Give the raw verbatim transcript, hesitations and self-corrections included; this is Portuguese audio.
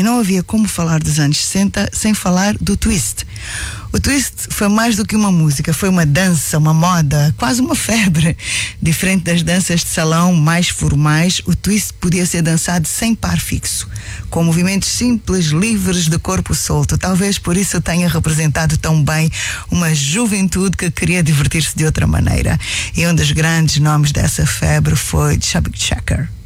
não havia como falar dos anos sessenta sem falar do twist. O twist foi mais do que uma música, foi uma dança, uma moda, quase uma febre. Diferente das danças de salão mais formais, o twist podia ser dançado sem par fixo, com movimentos simples, livres, de corpo solto. Talvez por isso tenha representado tão bem uma juventude que queria divertir-se de outra maneira. E um dos grandes nomes dessa febre foi Chubby Checker.